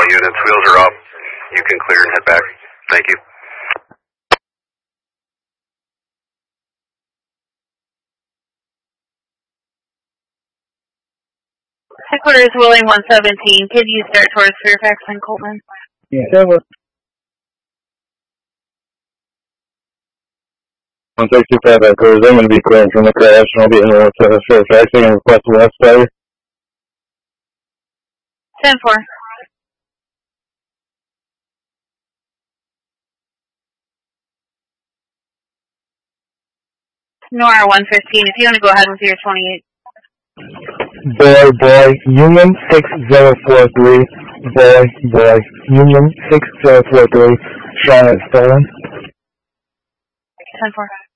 units. Wheels are up. You can clear and head back. Thank you. Headquarters Willing 117. Could you start towards Fairfax and Coltman? Yeah, that was 165 headquarters. I'm going to be clearing from the crash, and I'll be in with Fairfax. I'm going to request the west fire. 10-4. Nora 115. If you want to go ahead with your 28. Boy, Union 6043. Boy, Union 6043. Sean is stolen. 10-4.